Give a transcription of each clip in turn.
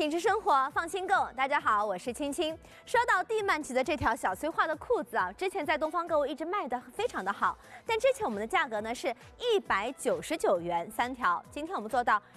品质生活，放心购。大家好，我是青青。说到蒂曼奇的这条小碎花的裤子啊，之前在东方购物一直卖的非常的好，但之前我们的价格呢是199元3条，今天我们做到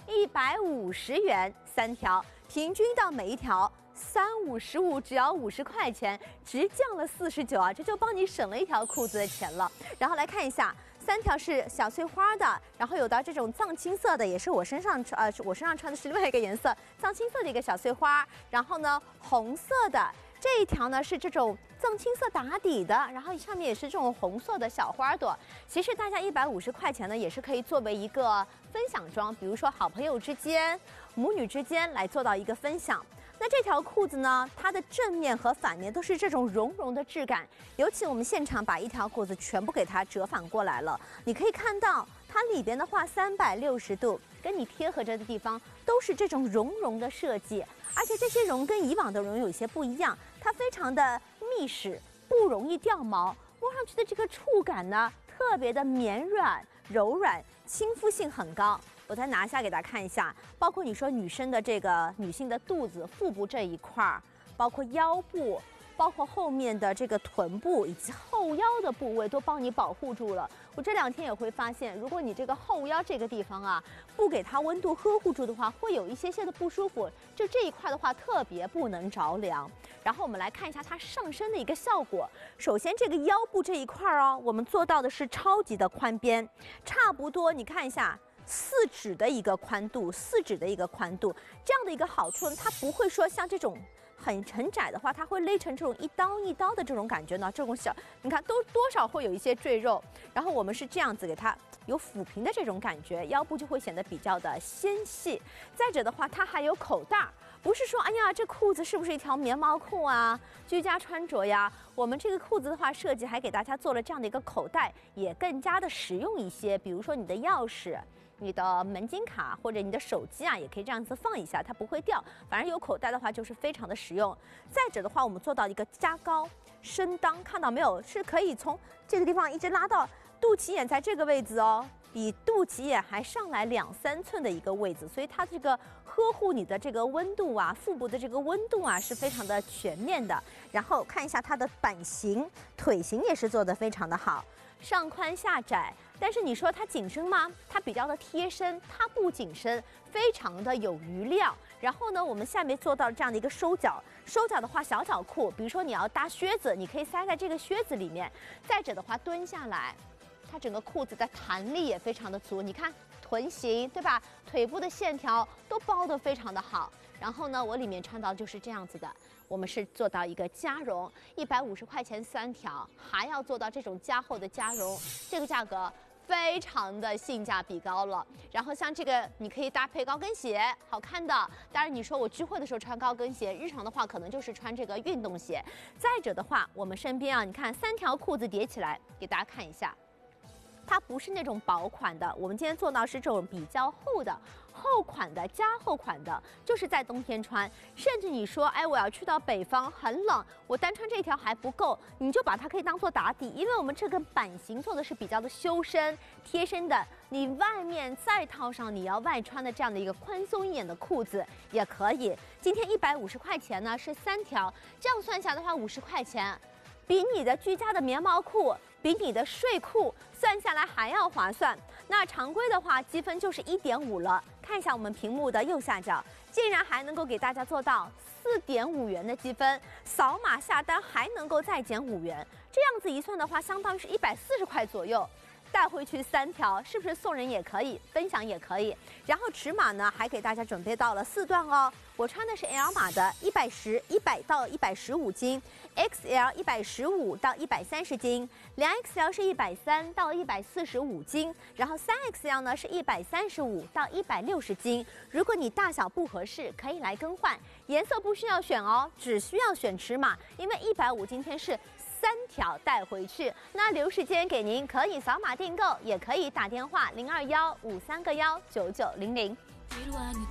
150元3条，平均到每一条3、5、15，只要50块钱，直降了49啊，这就帮你省了一条裤子的钱了。然后来看一下。3条是小碎花的，然后有的这种藏青色的，也是我身上穿的是另外一个颜色，藏青色的一个小碎花。然后呢，红色的这一条呢是这种藏青色打底的，然后上面也是这种红色的小花朵。其实大家150块钱呢，也是可以作为一个分享装，比如说好朋友之间、母女之间来做到一个分享。那这条裤子呢，它的正面和反面都是这种绒绒的质感，尤其我们现场把一条裤子全部给它折反过来了，你可以看到它里边的话360度跟你贴合着的地方都是这种绒绒的设计，而且这些绒跟以往的绒有些不一样，它非常的密实，不容易掉毛，摸上去的这个触感呢特别的绵软柔软，亲肤性很高。我再拿下给大家看一下，包括你说女生的这个女性的肚子、腹部这一块儿，包括腰部，包括后面的这个臀部以及后腰的部位都帮你保护住了。我这2天也会发现，如果你这个后腰这个地方啊，不给它温度呵护住的话，会有一些的不舒服。就这一块的话，特别不能着凉。然后我们来看一下它上身的一个效果。首先这个腰部这一块哦，我们做到的是超级的宽边，差不多你看一下。4指的一个宽度，4指的一个宽度，这样的一个好处呢，它不会说像这种很窄的话，它会勒成这种一刀一刀的这种感觉呢。这种小，你看都多少会有一些赘肉，然后我们是这样子给它有抚平的这种感觉，腰部就会显得比较的纤细。再者的话，它还有口袋。不是说，哎呀，这裤子是不是一条棉毛裤啊？居家穿着呀。我们这个裤子的话，设计还给大家做了这样的一个口袋，也更加的实用一些。比如说你的钥匙、你的门禁卡或者你的手机啊，也可以这样子放一下，它不会掉。反正有口袋的话，就是非常的实用。再者的话，我们做到一个加高升裆，看到没有？是可以从这个地方一直拉到肚脐眼，在这个位置哦。比肚脐眼还上来2-3寸的一个位置，所以它这个呵护你的这个温度啊，腹部的这个温度啊是非常的全面的。然后看一下它的版型、腿型也是做得非常的好，上宽下窄。但是你说它紧身吗？它比较的贴身，它不紧身，非常的有余量。然后呢，我们下面做到这样的一个收脚，收脚的话小脚裤，比如说你要搭靴子，你可以塞在这个靴子里面。再者的话，蹲下来。它整个裤子的弹力也非常的足，你看臀型对吧？腿部的线条都包得非常的好。然后呢，我里面穿到就是这样子的，我们是做到一个加绒，150块钱3条，还要做到这种加厚的加绒，这个价格非常的性价比高了。然后像这个你可以搭配高跟鞋，好看的。当然你说我聚会的时候穿高跟鞋，日常的话可能就是穿这个运动鞋。再者的话，我们身边啊，你看3条裤子叠起来，给大家看一下。它不是那种薄款的，我们今天做到是这种比较厚的厚款的加厚款的，就是在冬天穿。甚至你说，哎，我要去到北方很冷，我单穿这条还不够，你就把它可以当做打底，因为我们这个版型做的是比较的修身贴身的，你外面再套上你要外穿的这样的一个宽松一点的裤子也可以。今天150块钱呢是3条，这样算下的话50块钱。比你的居家的棉毛裤，比你的睡裤算下来还要划算。那常规的话，积分就是1.5了。看一下我们屏幕的右下角，竟然还能够给大家做到4.5元的积分，扫码下单还能够再减5元，这样子一算的话，相当于是140块左右。带回去3条，是不是送人也可以，分享也可以？然后尺码呢，还给大家准备到了4段哦。我穿的是 L 码的，110、100到115斤 ，XL 115到130斤，2XL 是130到145斤，然后3XL 呢是135到160斤。如果你大小不合适，可以来更换，颜色不需要选哦，只需要选尺码，因为150今天是3条带回去。那留时间给您，可以扫码订购，也可以打电话0215319900。